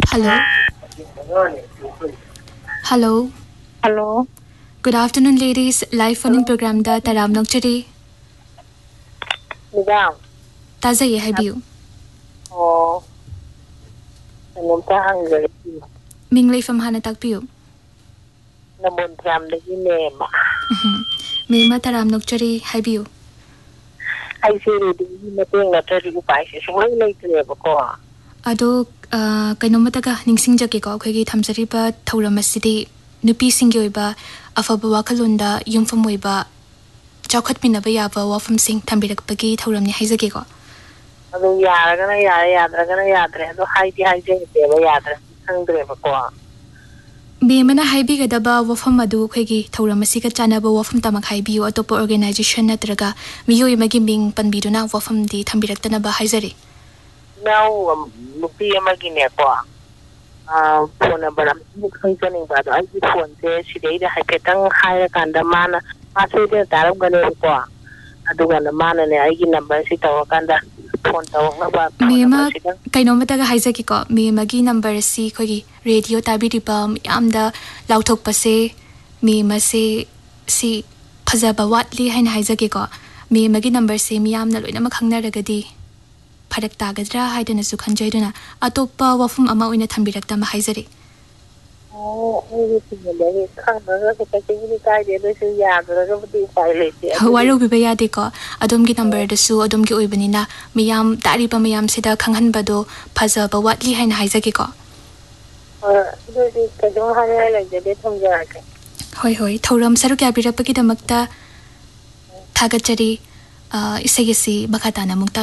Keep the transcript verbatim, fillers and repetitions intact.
Hello. Hello. Hello. Good afternoon, ladies. Live phone-in program da taram nokchari. Madam. Taza ye habiyu. Oh. Anong tahanggal? Minglay from hana takpiyu. Namuntram na hinema. Mema taram nokchari habiyu. Ay siri di mating na tari upay si suway lay treba ko. Ado kainomataga ningsingjake ko akhoi thamjariba thauramasidi nupi singgi oiba afaba wakhalonda yumfam oiba chawkhatminaba yaba wafam sing thambirakpagi thauramni haijage ko. Ado yaragana yara yadragana yadre ado haiti haije deba yadre sangdreba ko. Memana haibigadaba wafam adu akhoi thauramasiga chanaba wafam tamak haibiyu atopa organization natraga miyoi magi ming panbiduna wafam di thambiraktana haijari. Now, nupi amagine ko. Ah, phone number am khangjaning ba do ai phone se sidai da haipetang haira kanda mana ase de tarab gane ko. Aduga na mana ne ai number si taw kanda phone taw na ba. Mema kainomataga haijaki ko mema gi number si khogi radio tabiriba yamda lauthok pase mema se si phajaba watli haina haijaki ko mema gi number se miyamna loina makhangnaragadi Padak tagadra haidana su khanjaiduna atopa wafum ama oina thambirakta ma haijari. Oh, ai tinga khangna ga ka tingi kai de do su ya ga ga bi pai le ti. Waru bi ya de ko adom gi number da su adom gi oibanina miyam tari ba miyam sida khanghan bado phaja ba watli haina haijagi ko. Ah, do di ka jong hana la je de thamja ka. Hoi hoi thoram saruk ya birapagi damakta thagachari isagisi bakata na mukta